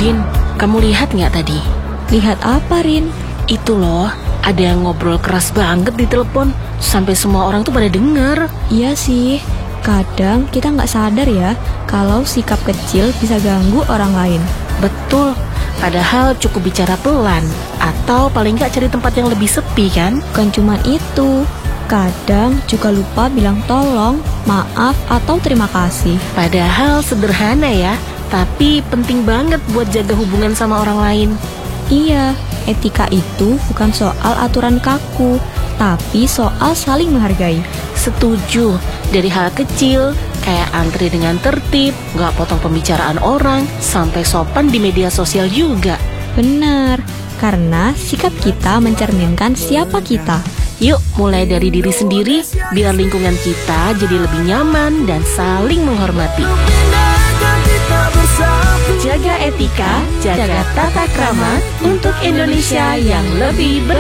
Din, kamu lihat nggak tadi? Lihat apa, Rin? Itu loh, ada yang ngobrol keras banget di telepon, sampai semua orang tuh pada denger. Iya sih, kadang kita nggak sadar ya kalau sikap kecil bisa ganggu orang lain. Betul, padahal cukup bicara pelan, atau paling nggak cari tempat yang lebih sepi kan? Bukan cuma itu, kadang juga lupa bilang tolong, maaf, atau terima kasih. Padahal sederhana ya, tapi penting banget buat jaga hubungan sama orang lain. Iya, etika itu bukan soal aturan kaku, tapi soal saling menghargai. Setuju, dari hal kecil, kayak antri dengan tertib, nggak potong pembicaraan orang, sampai sopan di media sosial juga. Benar, karena sikap kita mencerminkan siapa kita. Yuk, mulai dari diri sendiri, biar lingkungan kita jadi lebih nyaman dan saling menghormati. Jaga etika, jaga tata krama untuk Indonesia yang lebih beradab.